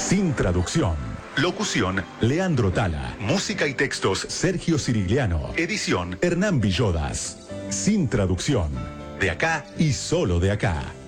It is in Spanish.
Sin traducción. Locución, Leandro Tala. Música y textos, Sergio Cirigliano. Edición, Hernán Villodas. Sin traducción. De acá y solo de acá.